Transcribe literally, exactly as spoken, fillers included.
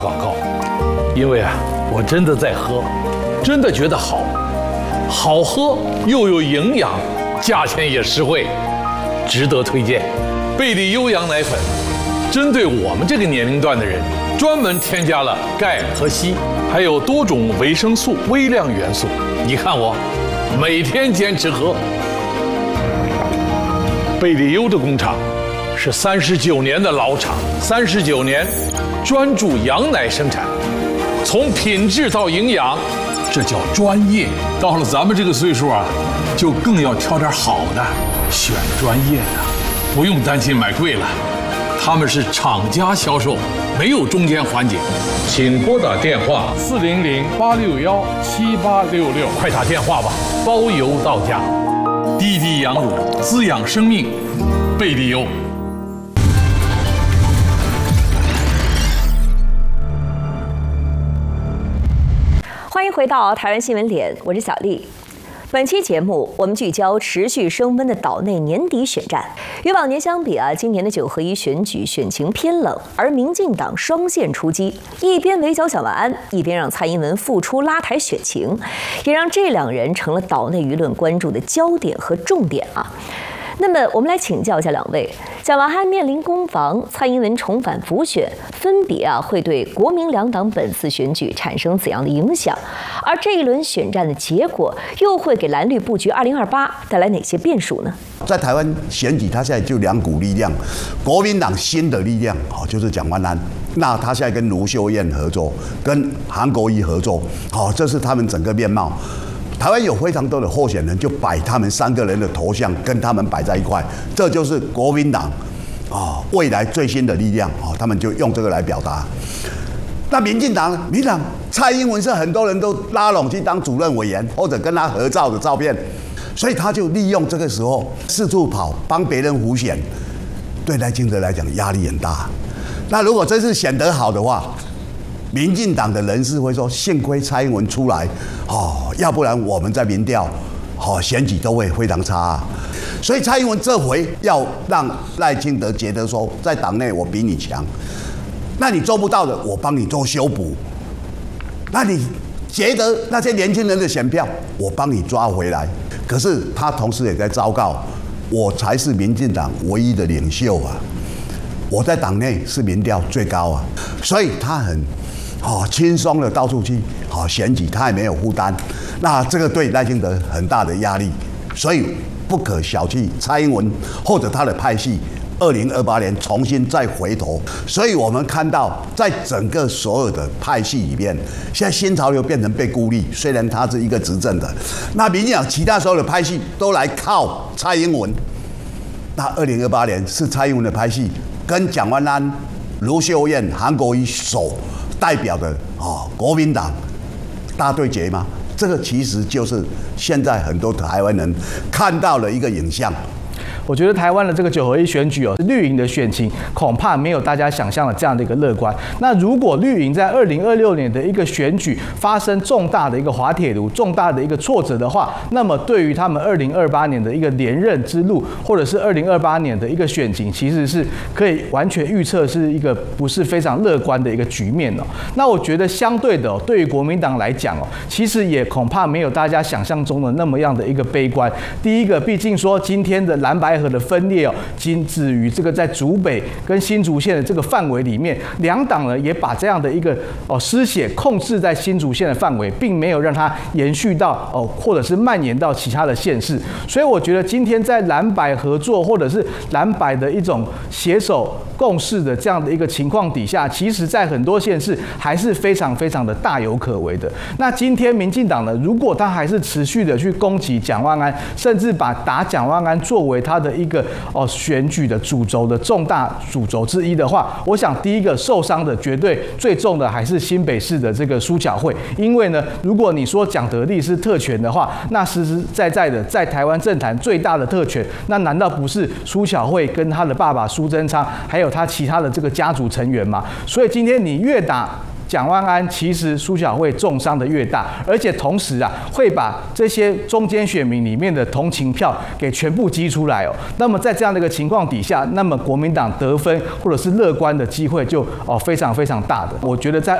广告，因为啊，我真的在喝，真的觉得好，好喝又有营养，价钱也实惠，值得推荐。贝利优羊奶粉，针对我们这个年龄段的人，专门添加了钙和硒，还有多种维生素、微量元素。你看我，每天坚持喝。贝利优的工厂是三十九年的老厂，三十九年。专注羊奶生产，从品质到营养，这叫专业。到了咱们这个岁数啊，就更要挑点好的，选专业的，不用担心买贵了。他们是厂家销售，没有中间环节。请拨打电话四零零八六幺七八六六，快打电话吧，包邮到家。滴滴羊乳滋养生命，贝利优。 欢迎回到台湾新闻点，我是小丽。本期节目我们聚焦持续升温的岛内年底选战。与往年相比啊，今年的九合一选举选情偏冷，而民进党双线出击，一边围剿蒋万安，一边让蔡英文复出拉抬选情，也让这两人成了岛内舆论关注的焦点和重点啊。那么，我们来请教一下两位：蒋万安面临攻防，蔡英文重返辅选，分别啊会对国民两党本次选举产生怎样的影响？而这一轮选战的结果，又会给蓝绿布局二零二八带来哪些变数呢？ 在台湾选举，它现在就两股力量，国民党新的力量，好，就是蒋万安。那他现在跟卢秀燕合作，跟韩国瑜合作，好，这是他们整个面貌。台湾有非常多的候选人，就摆他们三个人的头像，跟他们摆在一块，这就是国民党啊未来最新的力量啊，他们就用这个来表达。那民进党呢？民进党蔡英文是很多人都拉拢去当主任委员，或者跟他合照的照片，所以他就利用这个时候四处跑，帮别人辅选，对赖清德来讲压力很大。那如果这次选得好的话，民进党的人士会说：幸亏蔡英文出来，哦，要不然我们在民调，哦，选举都会非常差啊。所以蔡英文这回要让赖清德觉得说，在党内我比你强，那你做不到的，我帮你做修补。那你觉得那些年轻人的选票，我帮你抓回来。可是他同时也在昭告，我才是民进党唯一的领袖啊！我在党内是民调最高啊，所以他很。好，轻松的到处去，好选举，他也没有负担，那这个对赖清德很大的压力，所以不可小觑蔡英文或者他的派系，二零二八年重新再回头。所以我们看到，在整个所有的派系里面，现在新潮流变成被孤立，虽然他是一个执政的，那民进党其他所有的派系都来靠蔡英文。那二零二八年是蔡英文的派系跟蒋万安、卢秀燕、韩国瑜手。代表的啊，国民党大对决吗？这个其实就是现在很多台湾人看到了一个影像。 我觉得台湾的这个九合一选举哦，绿营的选情恐怕没有大家想象的这样的一个乐观。那如果绿营在二零二六年的一个选举发生重大的一个滑铁卢、重大的一个挫折的话，那么对于他们二零二八年的一个连任之路，或者是二零二八年的一个选情，其实是可以完全预测是一个不是非常乐观的一个局面哦。那我觉得相对的、哦，对于国民党来讲哦，其实也恐怕没有大家想象中的那么样的一个悲观。第一个，毕竟说今天的蓝白合的分裂哦，仅止于这个在竹北跟新竹县的这个范围里面，两党呢也把这样的一个哦失血控制在新竹县的范围，并没有让它延续到哦或者是蔓延到其他的县市。所以我觉得今天在蓝白合作或者是蓝白的一种携手共事的这样的一个情况底下，其实在很多县市还是非常非常的大有可为的。那今天民进党呢，如果他还是持续的去攻击蒋万安，甚至把打蒋万安作为他的一个哦选举的主轴的重大主轴之一的话，我想第一个受伤的绝对最重的还是新北市的这个苏巧慧，因为呢，如果你说蒋得利是特权的话，那实实在在的在台湾政坛最大的特权，那难道不是苏巧慧跟他的爸爸苏贞昌，还有他其他的这个家族成员吗？所以今天你越打蒋万安其实苏巧慧重伤的越大，而且同时啊会把这些中间选民里面的同情票给全部激出来哦。那么在这样的一个情况底下，那么国民党得分或者是乐观的机会就哦非常非常大的。我觉得在